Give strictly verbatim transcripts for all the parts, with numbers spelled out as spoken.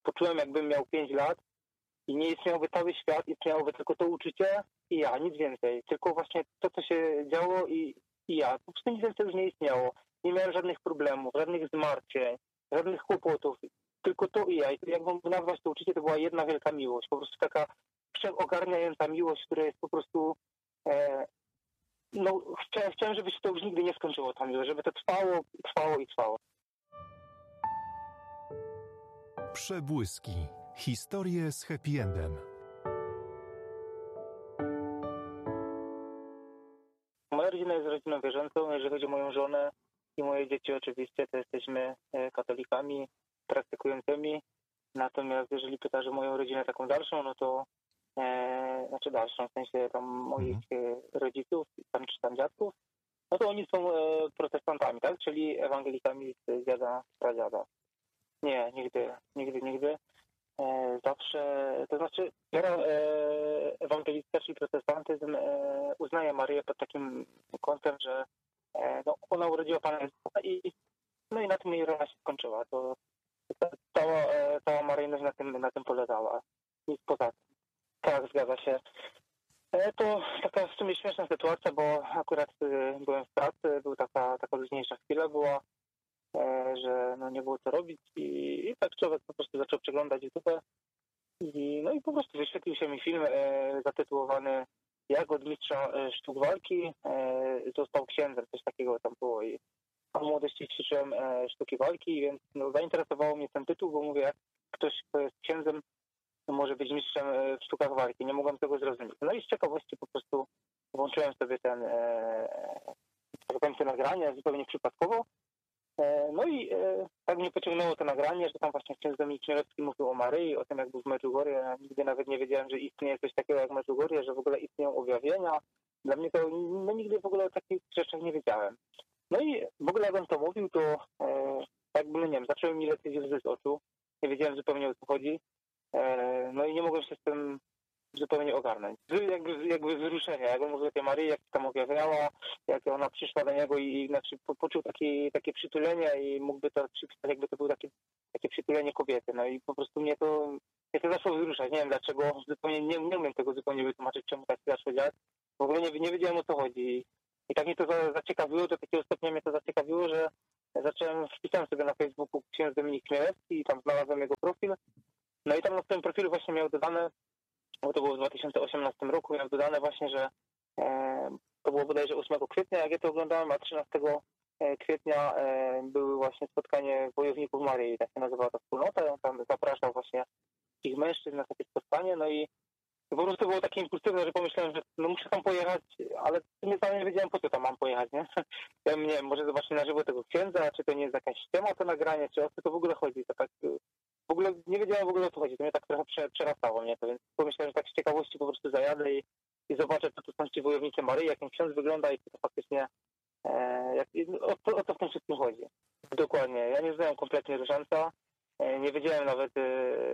poczułem, jakbym miał pięć lat i nie istniałby cały świat, istniałoby tylko to uczucie i ja, nic więcej. Tylko właśnie to, co się działo i, i ja. Po prostu nic więcej już nie istniało. Nie miałem żadnych problemów, żadnych zmartwień, żadnych kłopotów. Tylko to i ja. I jak mam nazwać to uczucie, to była jedna wielka miłość. Po prostu taka wszechogarniająca miłość, która jest po prostu... E, no, chciałem, chciałem, żeby się to już nigdy nie skończyło, ta miłość, żeby to trwało, trwało i trwało. Przebłyski. Historie z happy endem. Moja rodzina jest rodziną wierzącą. Jeżeli chodzi o moją żonę i moje dzieci oczywiście, to jesteśmy katolikami praktykującymi. Natomiast jeżeli pytasz o moją rodzinę taką dalszą, no to e, znaczy dalszą, w sensie tam moich mhm. rodziców tam, czy tam dziadków, no to oni są e, protestantami, tak? Czyli ewangelikami z dziada, z pradziada. Nie, nigdy, nigdy, nigdy. E, zawsze, to znaczy wiara e, ewangelicka, czyli protestantyzm e, uznaje Maryję pod takim kątem, że e, no, ona urodziła Pana Jezusa i no i na tym jej rola się skończyła. To, to cała, e, cała maryjność na tym, na tym polegała. Nic poza tym. Tak, zgadza się. E, to taka w sumie śmieszna sytuacja, bo akurat e, byłem w pracy, była taka, taka luźniejsza chwila była, że no nie było co robić i, i tak człowiek po prostu zaczął przeglądać YouTube i no i po prostu wyświetlił się mi film e, zatytułowany Jak od mistrza e, sztuk walki e, został księdzem, coś takiego tam było i w młodości ćwiczyłem e, sztuki walki, więc no, zainteresowało mnie ten tytuł, bo mówię, jak ktoś, kto jest księdzem, może być mistrzem e, w sztukach walki, nie mogłem tego zrozumieć. No i z ciekawości po prostu włączyłem sobie ten e, tak powiem, to nagranie zupełnie przypadkowo. No i e, tak mnie pociągnęło to nagranie, że tam właśnie ksiądz Dominik Chmielewski mówił o Maryi, o tym, jak był w Medjugorje. Ja nigdy nawet nie wiedziałem, że istnieje coś takiego jak Medjugorje, że w ogóle istnieją objawienia. Dla mnie to, no nigdy w ogóle o takich rzeczach nie wiedziałem. No i w ogóle jak on to mówił, to e, jakby, no nie wiem, zaczęły mi lecieć łzy z oczu. Nie wiedziałem zupełnie, o co chodzi. E, no i nie mogłem się z tym zupełnie ogarnąć. Jakby, jakby wzruszenie, jak on mówił o tej Maryi, jak się tam objawiała, jak ona przyszła do niego i znaczy, po, poczuł takie, takie przytulenie i mógłby to przypisać, jakby to było takie, takie przytulenie kobiety. No i po prostu mnie to, mnie to zaczęło wzruszać. Nie wiem dlaczego, zupełnie nie, nie umiem tego zupełnie wytłumaczyć, czemu tak zaczęło działać. W ogóle nie, nie wiedziałem, o co chodzi. I tak mnie to za, zaciekawiło, do takiego stopnia mnie to zaciekawiło, że zacząłem, wpisałem sobie na Facebooku ksiądz Dominik Chmielewski i tam znalazłem jego profil. No i tam na swoim profilu właśnie miał dodane, bo to było w dwa tysiące osiemnastym roku, miał dodane właśnie, że e, to było bodajże ósmego kwietnia, jak ja to oglądałem, a trzynastego kwietnia e, były właśnie spotkanie wojowników Maryi, tak się nazywała ta wspólnota, i on tam zapraszał właśnie ich mężczyzn na takie spotkanie, no i po prostu było takie impulsywne, że pomyślałem, że no muszę tam pojechać, ale nie sam nie wiedziałem, po co tam mam pojechać, nie? Ja nie wiem, może zobaczyć na żywo tego księdza, czy to nie jest jakaś temat to nagranie, czy o co to w ogóle chodzi, to tak... W ogóle nie wiedziałem w ogóle, o co chodzi. To mnie tak trochę przerastało mnie to, więc pomyślałem, że tak z ciekawości po prostu zajadę i, i zobaczę, co tu są ci wojownicy Maryi, jak ten ksiądz wygląda i to faktycznie e, jak, o, o co w tym wszystkim chodzi. Dokładnie. Ja nie znałem kompletnie różańca. E, nie wiedziałem nawet, e,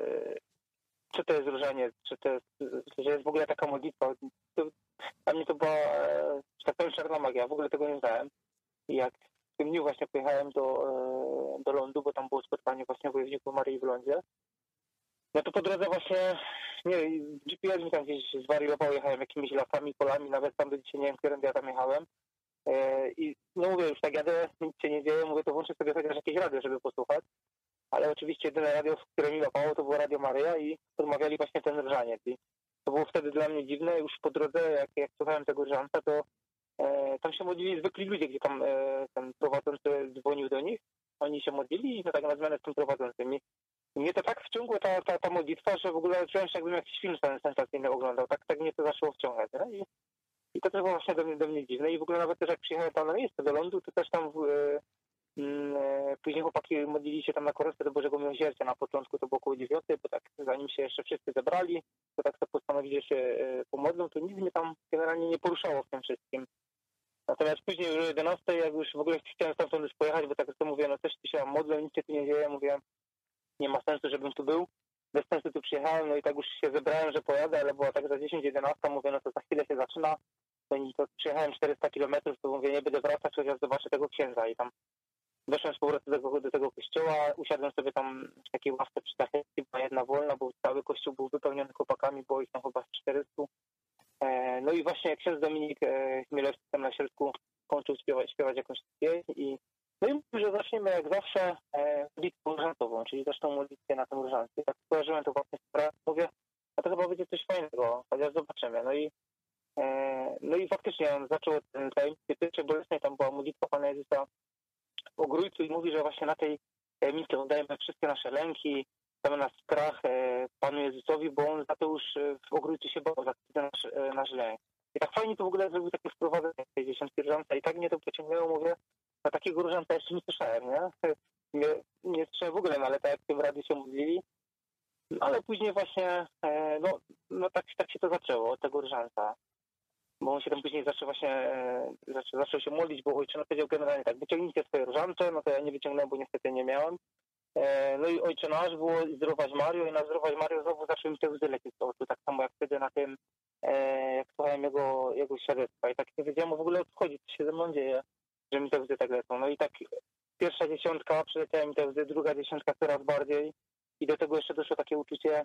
co to jest różaniec, czy to jest, że jest w ogóle taka modlitwa. To, dla mnie to była, e, że tak powiem, czarna magia. W ogóle tego nie znałem. I jak w tym dniu właśnie pojechałem do, do lądu, bo tam było spotkanie właśnie wojowników Maryi w lądzie. No to po drodze właśnie, nie G P S mi tam gdzieś zwariował, jechałem jakimiś lasami, polami, nawet tam do dzisiaj nie wiem, którym ja tam jechałem. E, I no mówię, już tak jadę, nic się nie dzieje, mówię, to włączę sobie chociaż jakieś radio, żeby posłuchać. Ale oczywiście jedyne radio, które mi łapało, to było Radio Maryja i odmawiali właśnie ten różaniec. I to było wtedy dla mnie dziwne, już po drodze, jak, jak słuchałem tego różańca, to E, tam się modlili zwykli ludzie, gdzie tam e, ten prowadzący dzwonił do nich. Oni się modlili i to tak na zmianę z tym prowadzącym. I mnie to tak wciągło ta, ta, ta modlitwa, że w ogóle czułem się, jakbym jakiś film sensacyjny oglądał. Tak, tak mnie to zaczęło wciągać. Nie? I, I to też było właśnie do mnie, do mnie dziwne. I w ogóle nawet też jak przyjechałem tam na miejsce do lądu, to też tam w, e, e, później chłopaki modlili się tam na korektę do Bożego Miłosierdzia. Na początku to było około dziewiątej, bo tak zanim się jeszcze wszyscy zebrali, to tak to postanowili, że się e, pomodlą, to nic mnie tam generalnie nie poruszało w tym wszystkim. Natomiast później już o jedenastej, jak już w ogóle chciałem stamtąd już pojechać, bo tak jak to mówię, no też tu się modlę, nic się tu nie dzieje, mówię, nie ma sensu, żebym tu był. Bez sensu tu przyjechałem, no i tak już się zebrałem, że pojadę, ale była tak za dziesięć jedenaście, mówię, no to za chwilę się zaczyna. No i to przyjechałem czterysta kilometrów, to mówię, nie będę wracać, chociaż zobaczę tego księdza i tam weszłem z powrotem do tego, do tego kościoła, usiadłem sobie tam w takiej ławce przy zachęcie, była jedna wolna, bo cały kościół był wypełniony chłopakami, było ich tam chyba czterystu. No i właśnie jak ksiądz Dominik Chmielewski tam na środku kończył śpiewać, śpiewać jakąś pieśń i no i mówił, że zaczniemy jak zawsze modlitwą różańcową, czyli zaczną modlitwę na tym różańcu. Tak skojarzyłem to właśnie z pracą, mówię, a to chyba będzie coś fajnego, chociaż zobaczymy. No i no i faktycznie on zaczął ten tajemnicy pierwszej bolesnej, tam była modlitwa Pana Jezusa o Grójcu i mówi, że właśnie na tej tajemnicy oddajemy wszystkie nasze lęki, damy nas strach Panu Jezusowi, bo on za to już w Ogrójcu się bał, za nasz, nasz lęk. I tak fajnie to w ogóle zrobił takie wprowadzenie tej dziesiątki różańca i tak mnie to pociągnęło, mówię, na takiego różańca jeszcze nie słyszałem, nie? Nie, nie słyszałem w ogóle, no ale tak jak w tym radiu się modlili, ale później właśnie, no, no tak, tak się to zaczęło, od tego różańca. Bo on się tam później zaczął właśnie, zaczął, zaczął się modlić, bo ojcze no powiedział generalnie tak, wyciągnijcie swoje różance, no to ja nie wyciągnąłem, bo niestety nie miałem. No i ojcze nasz było zdrowaś Mario i na zdrowaś Mario znowu zaczął mi te łzy lecieć z oczu, tak samo jak wtedy na tym, jak słuchałem jego, jego świadectwa i tak nie wiedziałem w ogóle o co chodzi, co się ze mną dzieje, że mi te łzy tak lecą. No i tak pierwsza dziesiątka, przeleciałem mi te łzy, druga dziesiątka coraz bardziej i do tego jeszcze doszło takie uczucie,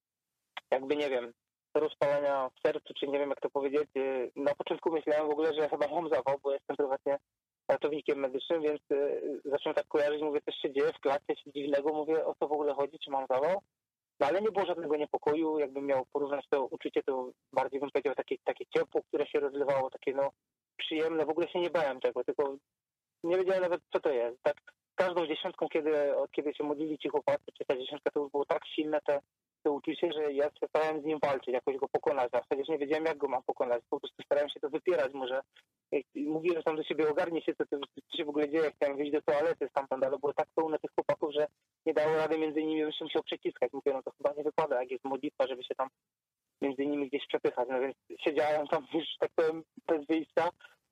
jakby nie wiem, rozpalenia w sercu, czy nie wiem jak to powiedzieć. Na początku myślałem w ogóle, że ja chyba mam zawał, bo jestem prywatnie ratownikiem medycznym, więc zacząłem tak kojarzyć, mówię, coś się dzieje w klasie, coś dziwnego, mówię, o co w ogóle chodzi, czy mam zawał. No ale nie było żadnego niepokoju, jakbym miał porównać to uczucie, to bardziej bym powiedział takie, takie ciepło, które się rozlewało, takie no przyjemne, w ogóle się nie bałem tego, tylko nie wiedziałem nawet co to jest. Tak każdą dziesiątką, kiedy, kiedy się modlili ci chłopacy, czy ta dziesiątka, to było tak silne te to uczucie, że ja starałem z nim walczyć, jakoś go pokonać, a przecież nie wiedziałem, jak go mam pokonać, po prostu starałem się to wypierać, może mówiłem tam do siebie, ogarnie się, co, co się w ogóle dzieje, chciałem wyjść do toalety stamtąd, ale było tak pełne tych chłopaków, że nie dało rady między nimi, bym się musiał przeciskać, mówię, no to chyba nie wypada, jak jest modlitwa, żeby się tam między nimi gdzieś przepychać, no więc siedziałem tam już, tak powiem, bez wyjścia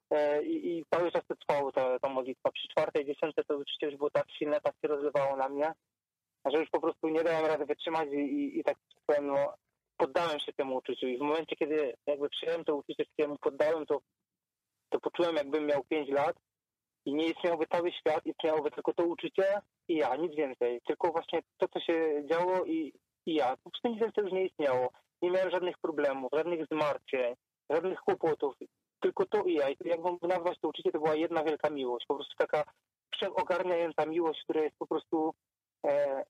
i, i cały czas to trwało ta, ta modlitwa. Przy czwartej dziesiątce to uczucie już było tak silne, tak się rozlewało na mnie, że już po prostu nie dałem rady wytrzymać i, i, i tak powiem, no, poddałem się temu uczuciu i w momencie, kiedy jakby przyjąłem to uczucie, któremu poddałem, to, to poczułem, jakbym miał pięć lat i nie istniałby cały świat, istniałoby tylko to uczucie i ja, nic więcej, tylko właśnie to, co się działo i, i ja, po prostu nic więcej już nie istniało, nie miałem żadnych problemów, żadnych zmartwień, żadnych kłopotów, tylko to i ja i jak mam nazwać to uczucie, to była jedna wielka miłość, po prostu taka przeogarniająca miłość, która jest po prostu e,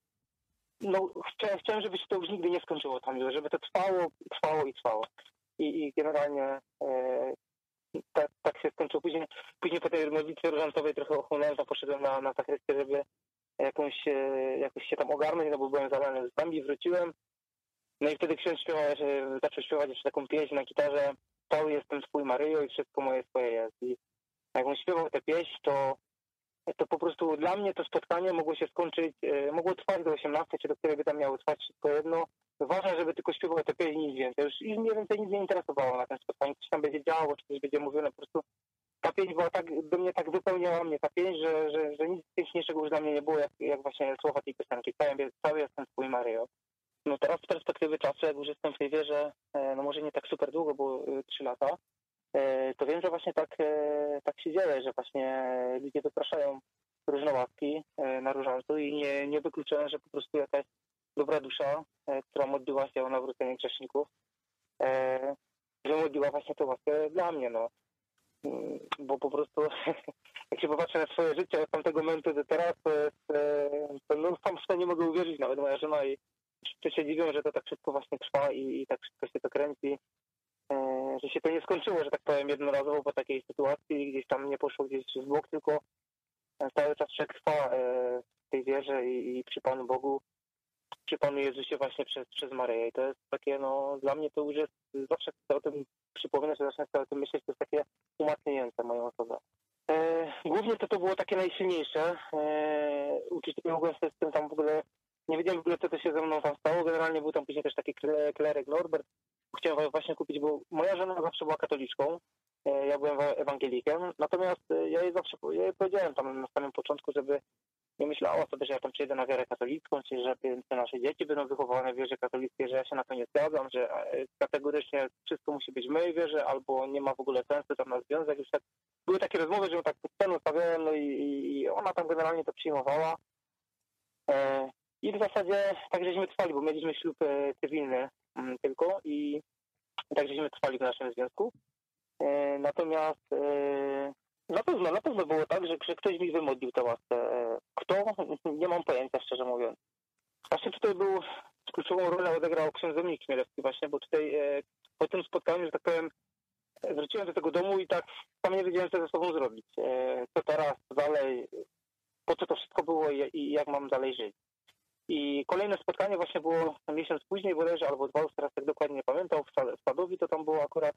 no, chciałem, chciałem, żeby się to już nigdy nie skończyło tam, żeby to trwało, trwało i trwało. I, i generalnie e, tak, tak się skończyło. Później, później po tej modlitwie różańcowej trochę ochłonąłem, tam poszedłem na, na zachrystię, żeby jakąś, e, jakoś się tam ogarnąć, no bo byłem zalany z nami, wróciłem. No i wtedy ksiądz śpiewał, że zaczął śpiewać jeszcze taką pieśń na gitarze, cały jestem twój Maryjo i wszystko moje swoje jest. I jak on śpiewał tę pieśń, to to po prostu dla mnie to spotkanie mogło się skończyć, e, mogło trwać do osiemnastej, czy do której by tam miało trwać wszystko jedno. Ważne, żeby tylko śpiewał te pieśni, nic więcej. Już ich mniej więcej nic nie interesowało na tym spotkaniu, coś tam będzie działo, czy coś będzie mówione. Po prostu ta pieśń była tak, do mnie tak wypełniała mnie ta pieśń, że, że, że nic piękniejszego już dla mnie nie było, jak, jak właśnie słowa tej piosenki. Cały, cały jestem twój Maryjo. No teraz z perspektywy czasu, jak już jestem w tej wierze, e, no może nie tak super długo, bo trzy lata, to wiem, że właśnie tak, tak się dzieje, że właśnie ludzie wypraszają różne ławki na różańcu i nie, nie wykluczają, że po prostu jakaś dobra dusza, która modliła się o nawrócenie grzeszników, że modliła właśnie tę łaskę dla mnie, no. Bo po prostu jak się popatrzę na swoje życie od tamtego momentu do teraz, to, jest, to no, sam w to nie mogę uwierzyć, nawet moja żona i wszyscy się dziwią, że to tak wszystko właśnie trwa i, i tak wszystko się to kręci. Że się to nie skończyło, że tak powiem, jednorazowo po takiej sytuacji, gdzieś tam nie poszło gdzieś w bok, tylko cały czas trwa w tej wierze i, i przy Panu Bogu, przy Panu Jezusie właśnie przez, przez Maryję. I to jest takie, no dla mnie to już jest, zawsze chcę o tym przypominać, że zacznę o tym myśleć, to jest takie umacniające moją osobę. E, głównie to to było takie najsilniejsze. E, uczucie mogłem sobie z tym tam w ogóle, nie wiedziałem w ogóle, co to się ze mną tam stało. Generalnie był tam później też taki klerek Norbert. Chciałem właśnie kupić, bo moja żona zawsze była katoliczką, ja byłem ewangelikiem, natomiast ja jej zawsze ja jej powiedziałem tam na samym początku, żeby nie myślała sobie, że ja tam przyjdę na wiarę katolicką, czy że te nasze dzieci będą wychowane w wierze katolickiej, że ja się na to nie zgadzam, że kategorycznie wszystko musi być w mojej wierze, albo nie ma w ogóle sensu tam na związek. Już tak, były takie rozmowy, że ją tak pod sceną stawiałem, no i, i ona tam generalnie to przyjmowała. I w zasadzie tak żeśmy trwali, bo mieliśmy ślub cywilny tylko i tak żeśmy trwali w naszym związku. Natomiast na pewno, na pewno było tak, że, że ktoś mi wymodlił tę łaskę. Kto? Nie mam pojęcia, szczerze mówiąc. Właśnie tutaj był, kluczową rolę odegrał ksiądz Dominik Chmielewski właśnie, bo tutaj po tym spotkaniu, że tak powiem, wróciłem do tego domu i tak sam nie wiedziałem, co ze sobą zrobić. Co teraz, co dalej, po co to wszystko było i jak mam dalej żyć. I kolejne spotkanie właśnie było miesiąc później bodajże, albo dwa, już teraz tak dokładnie nie pamiętam, w Sadowi to tam było akurat.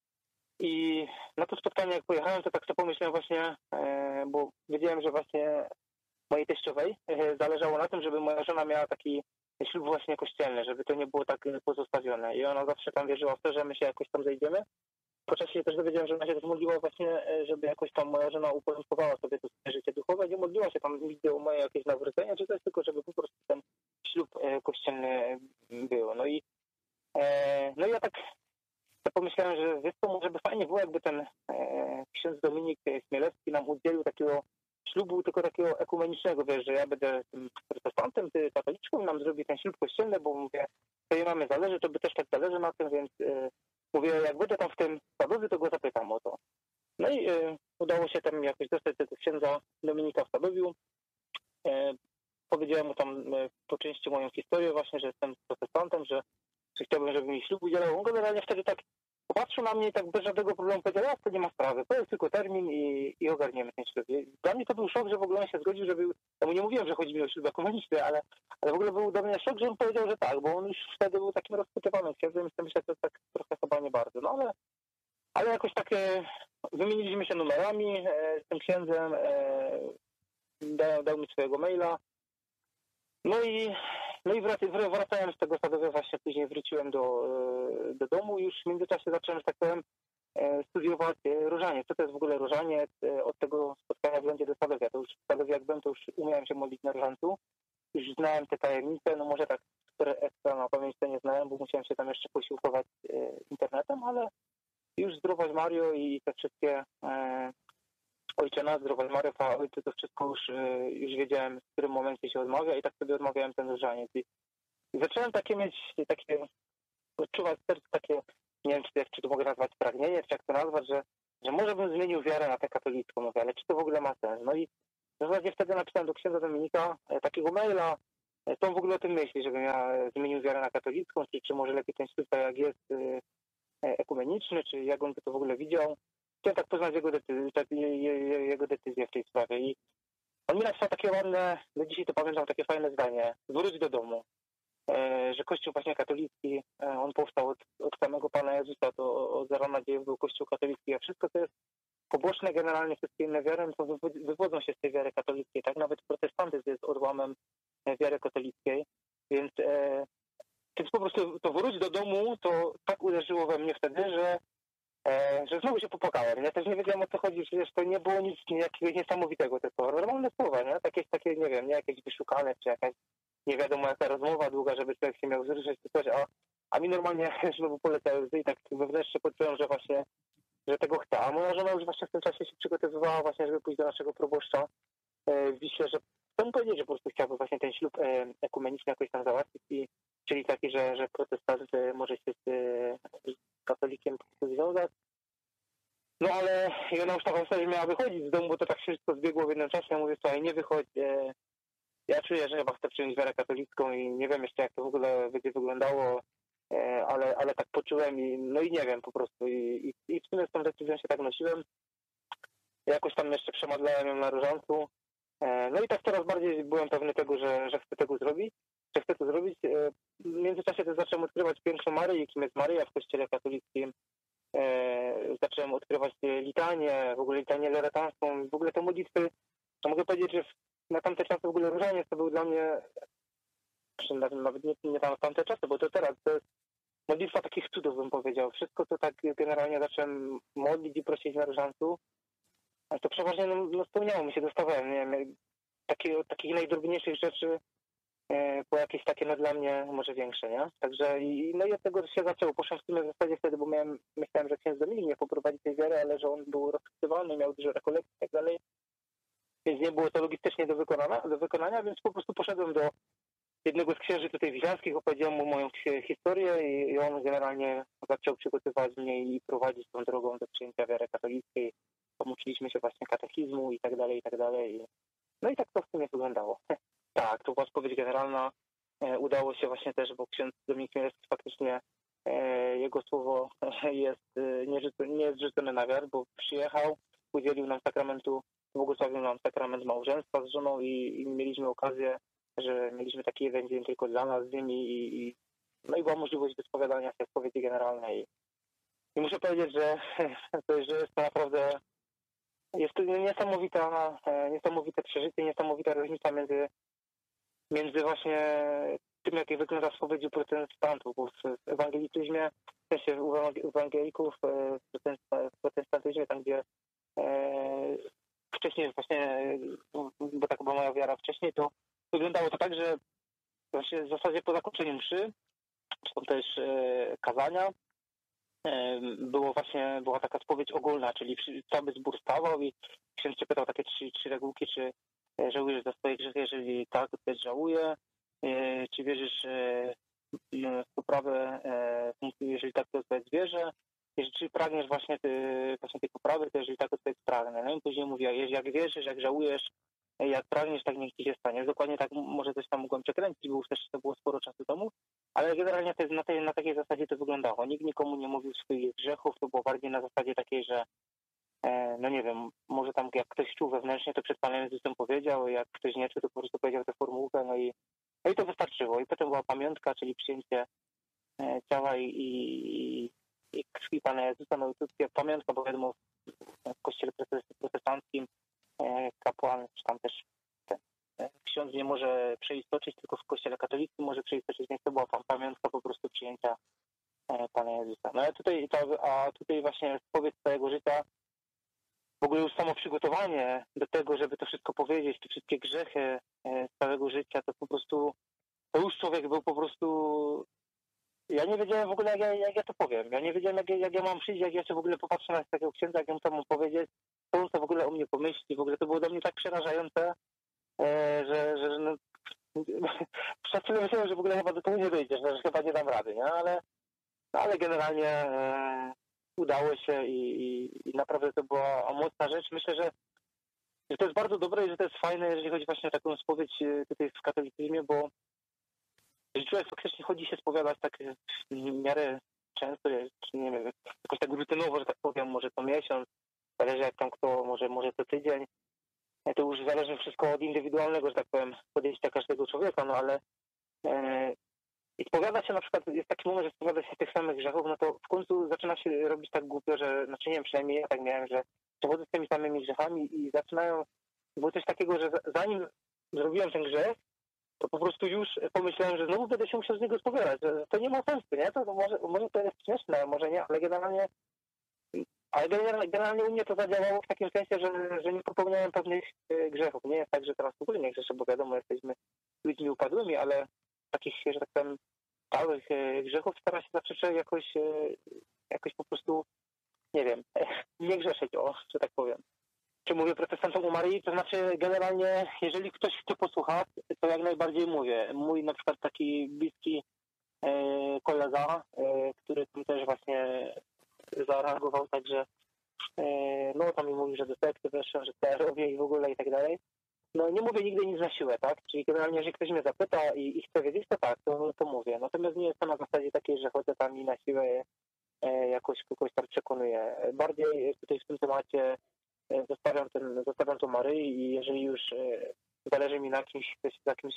I na to spotkanie jak pojechałem, to tak sobie pomyślałem właśnie, bo wiedziałem, że właśnie mojej teściowej zależało na tym, żeby moja żona miała taki ślub właśnie kościelny, żeby to nie było tak pozostawione. I ona zawsze tam wierzyła w to, że my się jakoś tam zejdziemy. Po czasie też dowiedziałem, że ona się też modliła właśnie, żeby jakoś tam moja żona uporządkowała sobie to swoje życie duchowe. Nie modliła się tam nigdy o moje jakieś nawrócenie, czy coś, tylko żeby po prostu ten ślub kościelny był. No i, no i ja tak pomyślałem, że wiesz co, może by fajnie było, jakby ten ksiądz Dominik Chmielewski nam udzielił takiego ślubu, tylko takiego ekumenicznego, wiesz, że ja będę tym protestantem, ty katoliczką, nam zrobi ten ślub kościelny, bo mówię, to jej mamy zależy, to by też tak zależy na tym, więc mówię, jak będę tam w tym Sadowie, to go zapytam o to. No i y, udało się tam jakoś dostać tego księdza Dominika w Sadowiu. Y, powiedziałem mu tam y, po części moją historię właśnie, że jestem protestantem, że, że chciałbym, żeby mi ślub udzielał. On generalnie wtedy tak popatrzył na mnie i tak bez żadnego problemu powiedział, ja to nie ma sprawy, to jest tylko termin i, i ogarniemy ten ślub. Dla mnie to był szok, że w ogóle on się zgodził, że był, ja mu nie mówiłem, że chodzi mi o ślub ekumeniczny, ale, ale w ogóle był dla mnie szok, że on powiedział, że tak, bo on już wtedy był takim rozpytywanym księdzem i myślę, że to tak trochę chyba nie bardzo, no ale, ale jakoś tak e, wymieniliśmy się numerami e, z tym księdzem, e, dał, dał mi swojego maila, no i No i wracając z tego Sadowia właśnie później wróciłem do, do domu i już w międzyczasie zacząłem, że tak powiem, studiować różaniec. Co to jest w ogóle różaniec? Od tego spotkania w lądzie do Sadowia. To już w Sadowie jak byłem, to już umiałem się modlić na różańcu. Już znałem te tajemnice, no może tak, które ekstra na pamięć to nie znałem, bo musiałem się tam jeszcze posiłkować internetem, ale już Zdrowaś Mario i te wszystkie Ojcze Nasz, Zdrowaś Mario, Chwała Ojcu, to wszystko już, już wiedziałem, w którym momencie się odmawia i tak sobie odmawiałem ten różaniec. I zacząłem takie mieć, takie, odczuwać serce takie, nie wiem, czy, jak, czy to mogę nazwać pragnienie, czy jak to nazwać, że, że może bym zmienił wiarę na tę katolicką, mówię, ale czy to w ogóle ma sens? No i w zasadzie wtedy napisałem do księdza Dominika takiego maila, co on w ogóle o tym myśli, żebym ja zmienił wiarę na katolicką, czy, czy może lepiej ten ślub tak jak jest ekumeniczny, czy jak on by to w ogóle widział. Chciałem tak poznać jego decyzję, jego decyzję w tej sprawie i on mi napisał takie ładne, do dzisiaj to pamiętam, takie fajne zdanie, wróć do domu, że Kościół właśnie katolicki, on powstał od, od samego Pana Jezusa, to od zarana dziejów był Kościół katolicki, a wszystko to jest poboczne generalnie, wszystkie inne wiary, to wywodzą się z tej wiary katolickiej, tak? Nawet protestantyzm jest odłamem wiary katolickiej, więc, e, więc po prostu to wróć do domu, to tak uderzyło we mnie wtedy, że E, że znowu się popłakałem. Ja też nie wiedziałem, o co chodzi, przecież to nie było nic jakiegoś niesamowitego, te słowa. Normalne słowa, nie? Takie, takie, nie wiem, nie jakieś wyszukane, czy jakaś nie wiadomo jaka rozmowa długa, żeby człowiek się miał wzruszyć, czy coś, a, a mi normalnie znowu poleciały łzy i tak wewnętrznie poczułem, że właśnie, że tego chcę. A moja żona już właśnie w tym czasie się przygotowywała właśnie, żeby pójść do naszego proboszcza e, w Wiśle, że chcę mu powiedzieć, że po prostu chciałby właśnie ten ślub e, ekumeniczny jakoś tam załatwić, i, czyli taki, że, że protestant e, może się z e, katolikiem związać. No ale ona już tak sobie miała wychodzić z domu, bo to tak wszystko zbiegło w jednym czasie. Ja mówię, słuchaj, nie wychodź. E, ja czuję, że chyba chcę przyjąć wiarę katolicką i nie wiem jeszcze, jak to w ogóle będzie wyglądało, e, ale, ale tak poczułem i no i nie wiem po prostu. I, i, i w sumie z tą decyzją się tak nosiłem. Jakoś tam jeszcze przemadlałem ją na różańcu. E, no i tak coraz bardziej byłem pewny tego, że, że chcę tego zrobić. Że chcę to zrobić. E, w międzyczasie też zacząłem odkrywać pierwszą Maryję, kim jest Maryja w kościele katolickim. E, zacząłem odkrywać litanię, w ogóle litanię loretanską, w ogóle te modlitwy, to mogę powiedzieć, że na tamte czasy w ogóle różaniec to był dla mnie, nawet nie, nie na tamte czasy, bo to teraz, to jest modlitwa takich cudów, bym powiedział. Wszystko, co tak generalnie zacząłem modlić i prosić na różańcu, to przeważnie no, no, spełniało mi się, dostawałem, nie wiem, takie, od takich najdrobniejszych rzeczy e, po jakieś takie no dla mnie może większe, nie? Także i no i od tego się zaczęło. Poszłem w sumie w zasadzie wtedy, bo miałem, myślałem, że ksiądz Dominik mnie poprowadzi tej wiary, ale że on był rozchwytywany, miał dużo rekolekcji i tak dalej. Więc nie było to logistycznie do wykonania, do wykonania, więc po prostu poszedłem do jednego z księży tutaj wiślańskich, opowiedziałem mu moją historię i, i on generalnie zaczął przygotowywać mnie i prowadzić tą drogą do przyjęcia wiary katolickiej. Pomuczyliśmy się właśnie katechizmu i tak dalej, i tak dalej. No i tak to w sumie wyglądało. Tak, to była odpowiedź generalna. E, udało się właśnie też, bo ksiądz Dominik Chmielewski faktycznie e, jego słowo jest e, nie, nie jest rzucone na wiarę, bo przyjechał, udzielił nam sakramentu, błogosławił nam sakrament małżeństwa z żoną i, i mieliśmy okazję, że mieliśmy taki jeden dzień tylko dla nas z nimi i, i no i była możliwość wyspowiadania się spowiedzi generalnej. I muszę powiedzieć, że, że jest to naprawdę jest to niesamowita, niesamowite przeżycie, niesamowita różnica między, między właśnie tym, jak wygląda spowiedź u protestantów, bo w ewangelicyzmie, w sensie u ewangelików, w protestantyzmie, tam gdzie e, wcześniej właśnie, bo tak była moja wiara wcześniej, to wyglądało to tak, że właśnie w zasadzie po zakończeniu mszy, czy tam też e, kazania, e, było właśnie, była taka spowiedź ogólna, czyli cały zbór stawał i ksiądz się pytał takie trzy, trzy regułki, czy żałujesz za swoje grzechy, jeżeli tak, to też żałuję, e, czy wierzysz e, w poprawę, e, jeżeli tak, to odpowiedz wierzę, czy pragniesz właśnie, ty, właśnie tej poprawy, to jeżeli tak, to odpowiedz pragnę. No i później mówiła, jak wierzysz, jak żałujesz, jak pragniesz, tak niech ci się stanie. Dokładnie tak, może coś tam mogłem przekręcić, bo już też to było sporo czasu temu, ale generalnie to, na, tej, na takiej zasadzie to wyglądało. Nikt nikomu nie mówił swoich grzechów, to było bardziej na zasadzie takiej, że e, no nie wiem, może tam jak ktoś czuł wewnętrznie, to przed Panem Jezusem powiedział, jak ktoś nie czuł, to po prostu powiedział tę formułkę, no i, no i to wystarczyło. I potem była pamiątka, czyli przyjęcie e, ciała i, i, i krwi Pana Jezusa, no i tu pamiątka, bo wiadomo, w kościele protestanckim kapłan, czy tam też ten ksiądz nie może przeistoczyć, tylko w kościele katolickim może przeistoczyć, więc to była pamiątka po prostu przyjęcia Pana Jezusa. No a tutaj, a tutaj właśnie spowiedź całego życia, w ogóle już samo przygotowanie do tego, żeby to wszystko powiedzieć, te wszystkie grzechy z całego życia, to po prostu, to już człowiek był po prostu, ja nie wiedziałem w ogóle, jak ja, jak ja to powiem. Ja nie wiedziałem, jak, jak ja mam przyjść, jak ja się w ogóle popatrzę na takiego księdza, jak ja mu to mam powiedzieć, co on to w ogóle o mnie pomyśli. W ogóle to było dla mnie tak przerażające, e, że, że no, przez chwilę myślałem, że w ogóle chyba do tego nie dojdzie, że, że chyba nie dam rady, nie? Ale, no, ale generalnie e, udało się i, i, i naprawdę to była mocna rzecz. Myślę, że, że to jest bardzo dobre i że to jest fajne, jeżeli chodzi właśnie o taką spowiedź tutaj w katolicyzmie, bo jeżeli człowiek faktycznie chodzi się spowiadać tak w miarę często, czy nie wiem, jakoś tak rutynowo, że tak powiem, może co miesiąc, zależy jak tam kto, może, może co tydzień, to już zależy wszystko od indywidualnego, że tak powiem, podejścia każdego człowieka, no ale e, i spowiada się na przykład, jest taki moment, że spowiada się tych samych grzechów, no to w końcu zaczyna się robić tak głupio, że, znaczy nie wiem, przynajmniej ja tak miałem, że przechodzę z tymi samymi grzechami i zaczynają, było coś takiego, że zanim zrobiłem ten grzech, to po prostu już pomyślałem, że znowu będę się musiał z niego spowiadać, że to nie ma sensu, nie? To, to może, może to jest śmieszne, może nie, ale generalnie ale generalnie u mnie to zadziałało w takim sensie, że, że nie popełniałem pewnych grzechów. Nie jest tak, że teraz w ogóle nie grzeszę, bo wiadomo, jesteśmy ludźmi upadłymi, ale takich, że tak powiem, stałych grzechów stara się zawsze jakoś, jakoś po prostu, nie wiem, nie grzeszyć, o, że tak powiem. Czy mówię protestantom u Maryi, to znaczy generalnie, jeżeli ktoś chce posłuchać, to jak najbardziej mówię. Mój na przykład taki bliski e, kolega, e, który tam też właśnie zareagował, także e, no tam mi mówił, że do sekty weszłem, że to ja robię i w ogóle i tak dalej. No nie mówię nigdy nic na siłę, tak? Czyli generalnie, jeżeli ktoś mnie zapyta i, i chce wiedzieć, to tak, to, to mówię. Natomiast nie jest to na zasadzie takiej, że chodzę tam i na siłę e, jakoś kogoś tam przekonuję. Bardziej tutaj w tym temacie Zostawiam, ten, zostawiam to Maryi i jeżeli już e, zależy mi na kimś, na kimś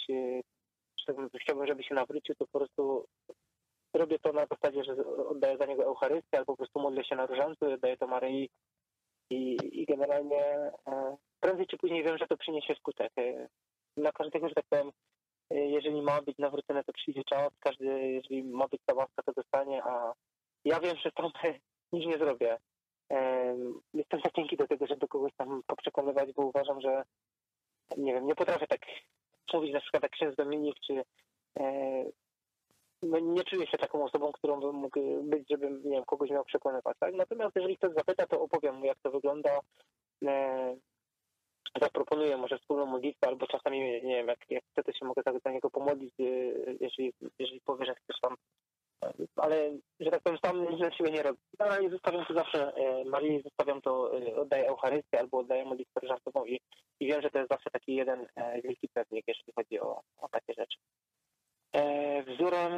e, chciałbym, żeby się nawrócił, to po prostu robię to na zasadzie, że oddaję za niego Eucharystię albo po prostu modlę się na różańcu, oddaję to Maryi i, i generalnie e, prędzej czy później wiem, że to przyniesie skutek. E, na każdego, że tak powiem, e, jeżeli ma być nawrócone, to przyjdzie czas, każdy, jeżeli ma być ta łaska, to dostanie, a ja wiem, że tam nic nie zrobię. Jestem za cienki do tego, żeby kogoś tam poprzekonywać, bo uważam, że nie wiem, nie potrafię tak mówić na przykład jak ksiądz Dominik, czy e, no nie czuję się taką osobą, którą bym mógł być, żebym, nie wiem, kogoś miał przekonywać, tak? Natomiast jeżeli ktoś zapyta, to opowiem mu, jak to wygląda, e, zaproponuję może wspólną modlitwę, albo czasami, nie wiem, jak, jak chcę, to się mogę tak za niego pomodlić, e, jeżeli, jeżeli powie, że chcesz tam, ale, że tak powiem, sam nic na siebie nie robię. Generalnie zostawiam to zawsze e, Marii, zostawiam to, e, oddaję Eucharystię albo oddaję modlitwę różańcową i, i wiem, że to jest zawsze taki jeden e, wielki pewnik, jeśli chodzi o, o takie rzeczy. E, wzorem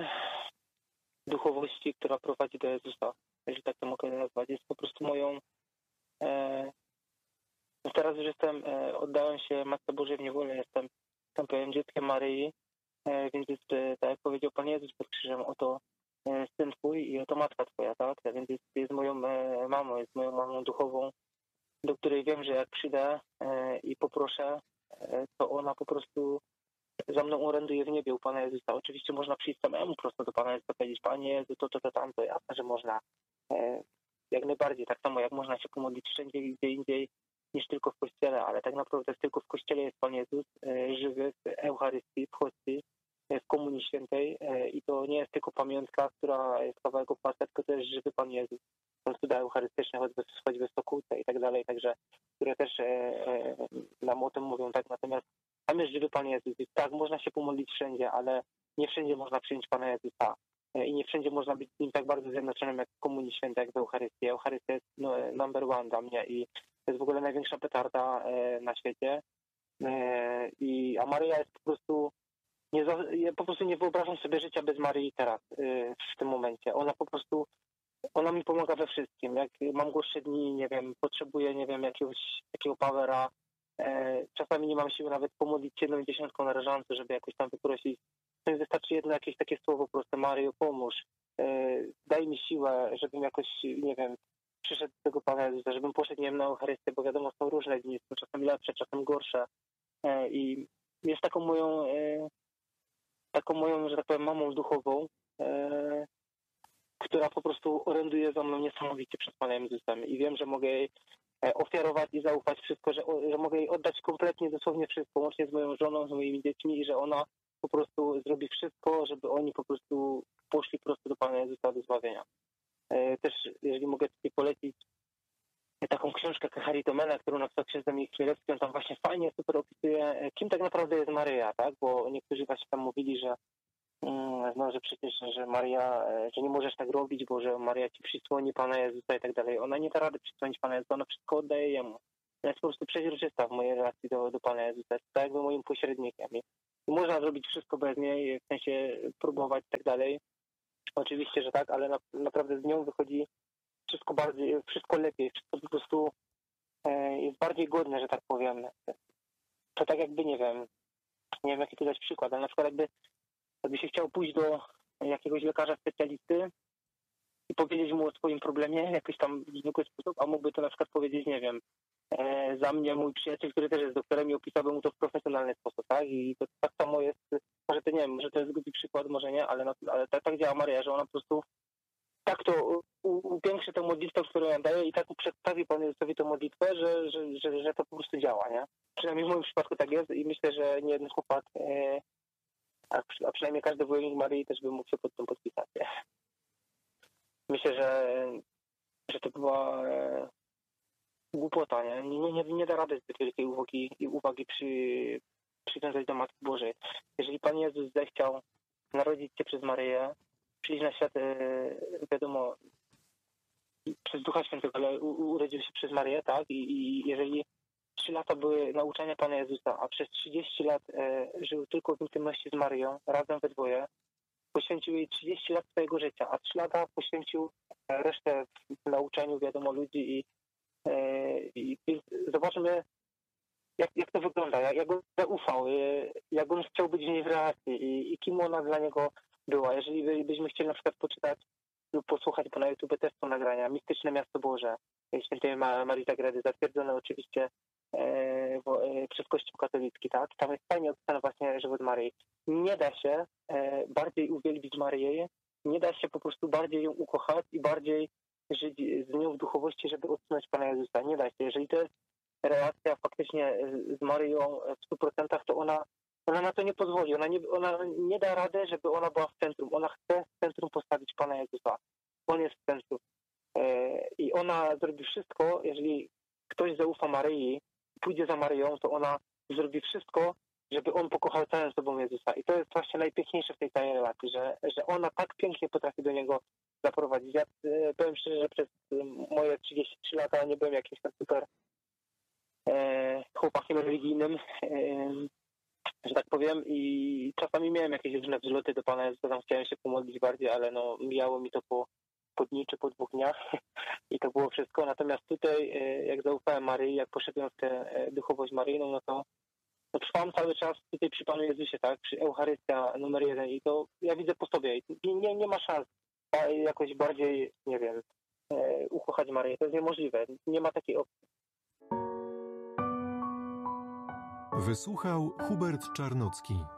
duchowości, która prowadzi do Jezusa, jeżeli tak to mogę nazwać, jest po prostu moją... E, teraz już jestem, e, oddałem się Matce Bożej w niewolę, jestem, tam powiem, dzieckiem Maryi, e, więc jest, e, tak jak powiedział Pan Jezus pod krzyżem, oto e, syn Twój i oto matka Twoja, tak? Więc jest, jest moją e, mamą, jest moją mamą duchową, do której wiem, że jak przyjdę e, i poproszę, e, to ona po prostu za mną oręduje w niebie u Pana Jezusa. Oczywiście można przyjść samemu prosto do Pana Jezusa, powiedzieć: Panie Jezu, to, to, to, tamto, jasne, że można. E, jak najbardziej, tak samo jak można się pomodlić wszędzie, gdzie indziej, niż tylko w Kościele, ale tak naprawdę tylko w Kościele jest Pan Jezus, e, żywy w Eucharystii, w hostii, e, w Komunii Świętej e, i to nie jest tylko pamiątka, która jest kawałek opłata, tylko to jest żywy Pan Jezus. Są cuda eucharystyczne, choćby, choćby w Sokółce i tak dalej, także, które też e, e, nam o tym mówią, tak, natomiast tam jest żywy Pan Jezus. I tak, można się pomodlić wszędzie, ale nie wszędzie można przyjąć Pana Jezusa. I nie wszędzie można być z Nim tak bardzo zjednoczonym jak w Komunii Świętej, jak w Eucharystii. Eucharystia jest no, number one dla mnie i to jest w ogóle największa petarda e, na świecie. E, i, a Maryja jest po prostu... Nie, ja po prostu nie wyobrażam sobie życia bez Maryi teraz, e, w tym momencie. Ona po prostu... Ona mi pomaga we wszystkim. Jak mam gorsze dni, nie wiem, potrzebuję, nie wiem, jakiegoś takiego powera. E, czasami nie mam siły nawet pomodlić się jedną dziesiątką na rażąco, żeby jakoś tam wyprosić. To mi wystarczy jedno jakieś takie słowo proste: Maryjo, pomóż. E, daj mi siłę, żebym jakoś, nie wiem, przyszedł do tego Pana Jezusa, żebym poszedł, nie wiem, na Eucharystię, bo wiadomo, są różne dni, są czasem lepsze, czasem gorsze. E, I jest taką moją, e, taką moją, że tak powiem, mamą duchową, e, która po prostu oręduje za mną niesamowicie przed Panem Jezusem i wiem, że mogę jej ofiarować i zaufać wszystko, że, że mogę jej oddać kompletnie, dosłownie wszystko, łącznie z moją żoną, z moimi dziećmi i że ona po prostu zrobi wszystko, żeby oni po prostu poszli prosto do Pana Jezusa, do zbawienia. Też, jeżeli mogę tutaj polecić taką książkę Charitomena, którą napisał ksiądz Dominik Chmielewski, on tam właśnie fajnie, super opisuje, kim tak naprawdę jest Maryja, tak? Bo niektórzy właśnie tam mówili, że no, że przecież, że Maria, że nie możesz tak robić, bo że Maria ci przysłoni Pana Jezusa i tak dalej. Ona nie da rady przysłonić Pana Jezusa, ona wszystko oddaje Jemu. Ona jest po prostu przeźroczysta w mojej relacji do, do Pana Jezusa. Jest tak jakby moim pośrednikiem. I można zrobić wszystko bez niej, w sensie próbować i tak dalej. Oczywiście, że tak, ale na, naprawdę z nią wychodzi wszystko bardziej, wszystko lepiej. Wszystko po prostu e, jest bardziej godne, że tak powiem. To tak jakby, nie wiem, nie wiem jaki tu dać przykład, ale na przykład jakby Jakby się chciał pójść do jakiegoś lekarza specjalisty i powiedzieć mu o swoim problemie w jakiś tam zwykły sposób, a mógłby to na przykład powiedzieć, nie wiem, e, za mnie mój przyjaciel, który też jest doktorem i opisałby mu to w profesjonalny sposób, tak? I to tak samo jest, może to nie wiem, może to jest głupi przykład, może nie, ale, ale tak, tak działa Maryja, że ona po prostu tak to upiększy tę modlitwę, którą ja daję i tak przedstawi Panu Jezusowi tę modlitwę, że, że, że, że to po prostu działa, nie? Przynajmniej w moim przypadku tak jest i myślę, że nie jeden chłopak e, A, a przynajmniej każdy wojownik Maryi też by mógł się pod tym podpisać. Myślę, że, że to była e, głupota, nie? Nie, nie? nie da rady zbyt wielkiej uwagi, uwagi przy, przywiązać do Matki Bożej. Jeżeli Pan Jezus zechciał narodzić się przez Maryję, przyjść na świat, e, wiadomo, przez Ducha Świętego, ale u, urodził się przez Maryję, tak? I, i jeżeli trzy lata były nauczania Pana Jezusa, a przez trzydzieści lat e, żył tylko w intymności z Maryją, razem we dwoje, poświęcił jej trzydzieści lat swojego życia, a trzy lata poświęcił resztę w nauczaniu, wiadomo, ludzi i, e, i zobaczmy, jak, jak to wygląda, jak, jak on zaufał, e, jak on chciał być w niej w relacji i, i kim ona dla niego była. Jeżeli by, byśmy chcieli na przykład poczytać lub posłuchać, bo na YouTube też są nagrania, Mistyczne Miasto Boże, świętej Marii Zagredy, zatwierdzone oczywiście e, bo, e, przez Kościół katolicki, tak? Tam jest fajnie opisany właśnie żywot Maryi. Nie da się e, bardziej uwielbić Maryję, nie da się po prostu bardziej ją ukochać i bardziej żyć z nią w duchowości, żeby odsunąć Pana Jezusa. Nie da się. Jeżeli to jest relacja faktycznie z Maryją w stu procentach, to ona, ona na to nie pozwoli. Ona nie, ona nie da rady, żeby ona była w centrum. Ona chce w centrum postawić Pana Jezusa. On jest w centrum. I ona zrobi wszystko, jeżeli ktoś zaufa Maryi, pójdzie za Maryją, to ona zrobi wszystko, żeby on pokochał całym sobą Jezusa. I to jest właśnie najpiękniejsze w tej całej relacji, że, że ona tak pięknie potrafi do Niego zaprowadzić. Ja powiem szczerze, że przez moje trzydzieści trzy lata nie byłem jakimś tak super e, chłopakiem religijnym, e, że tak powiem, i czasami miałem jakieś różne wzloty do Pana Jezusa, tam chciałem się pomodlić bardziej, ale no mijało mi to po, po dni czy po dwóch dniach i to było wszystko. Natomiast tutaj, e, jak zaufałem Maryi, jak poszedłem w tę e, duchowość maryjną, no to to trwam cały czas tutaj przy Panu Jezusie, tak? Przy Eucharystia numer jeden i to ja widzę po sobie. I nie, nie ma szans jakoś bardziej, nie wiem, e, ukochać Maryję. To jest niemożliwe. Nie ma takiej opcji. Wysłuchał Hubert Czarnocki.